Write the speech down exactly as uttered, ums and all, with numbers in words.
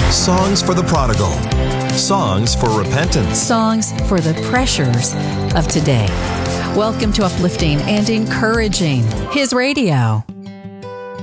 Songs for the prodigal. Songs for repentance. Songs for the pressures of today. Welcome to Uplifting and Encouraging His Radio.